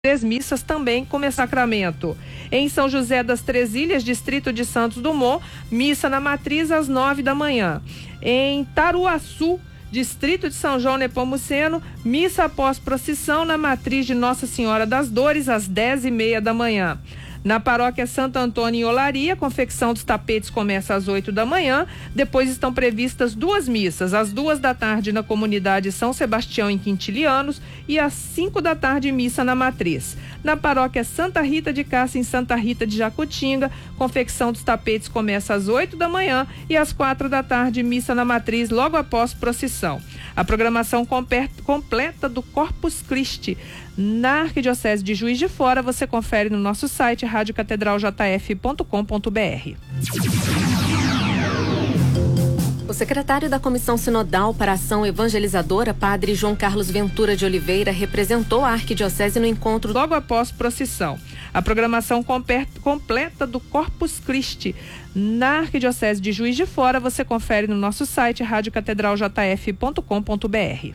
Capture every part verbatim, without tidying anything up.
Três missas também com sacramento. Em São José das Três Ilhas, distrito de Santos Dumont, missa na matriz às nove da manhã. Em Taruaçu, distrito de São João Nepomuceno, missa após procissão na matriz de Nossa Senhora das Dores às dez e meia da manhã. Na paróquia Santo Antônio em Olaria, a confecção dos tapetes começa às oito da manhã. Depois estão previstas duas missas, às duas da tarde na comunidade São Sebastião em Quintilianos e às cinco da tarde missa na matriz. Na paróquia Santa Rita de Cássia em Santa Rita de Jacutinga, confecção dos tapetes começa às oito da manhã e às quatro da tarde missa na matriz logo após procissão. A programação completa do Corpus Christi na Arquidiocese de Juiz de Fora você confere no nosso site rádio catedral j f ponto com ponto b r. O secretário da Comissão Sinodal para a Ação Evangelizadora, Padre João Carlos Ventura de Oliveira, representou a Arquidiocese no encontro logo após procissão. A programação completa do Corpus Christi na Arquidiocese de Juiz de Fora você confere no nosso site rádio catedral j f ponto com ponto b r.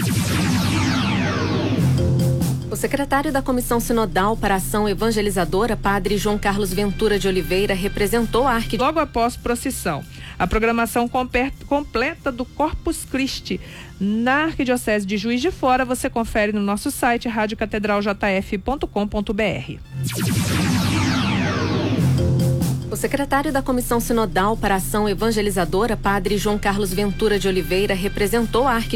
O secretário da Comissão Sinodal para a Ação Evangelizadora, Padre João Carlos Ventura de Oliveira, representou a Arquidiocese logo após procissão. A programação completa do Corpus Christi na Arquidiocese de Juiz de Fora você confere no nosso site rádio catedral j f ponto com ponto b r. O secretário da Comissão Sinodal para a Ação Evangelizadora, Padre João Carlos Ventura de Oliveira, representou a Arquidiocese